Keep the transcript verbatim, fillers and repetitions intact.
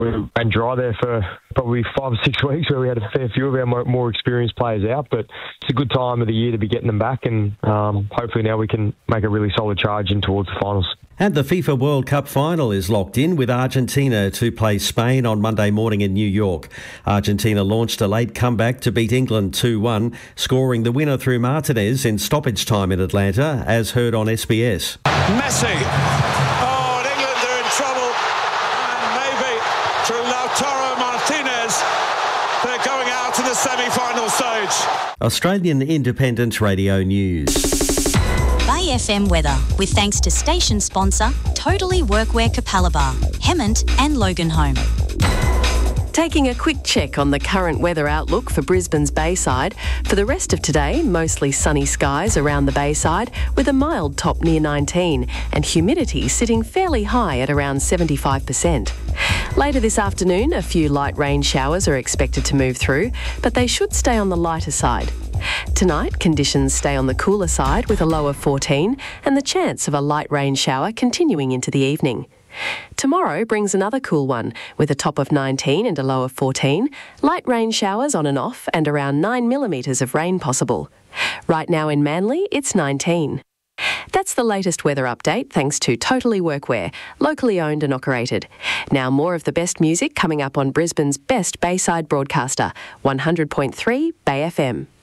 We ran dry there for probably five or six weeks where we had a fair few of our more, more experienced players out, but it's a good time of the year to be getting them back, and um, hopefully now we can make a really solid charge in towards the finals. And the FIFA World Cup final is locked in, with Argentina to play Spain on Monday morning in New York. Argentina launched a late comeback to beat England two one, scoring the winner through Martinez in stoppage time in Atlanta, as heard on S B S. Messi. Oh, and England are in trouble. And maybe through Lautaro Martinez, they're going out to the semi-final stage. Australian Independent Radio News. Bay F M weather, with thanks to station sponsor Totally Workwear Capalaba, Hemmant and Loganholme. Taking a quick check on the current weather outlook for Brisbane's Bayside. For the rest of today, mostly sunny skies around the Bayside with a mild top near nineteen and humidity sitting fairly high at around seventy-five percent. Later this afternoon, a few light rain showers are expected to move through, but they should stay on the lighter side. Tonight, conditions stay on the cooler side with a low of fourteen and the chance of a light rain shower continuing into the evening. Tomorrow brings another cool one with a top of nineteen and a low of fourteen, light rain showers on and off and around nine millimetres of rain possible. Right now in Manly, it's nineteen. That's the latest weather update thanks to Totally Workwear, locally owned and operated. Now more of the best music coming up on Brisbane's best Bayside broadcaster, one hundred point three Bay F M.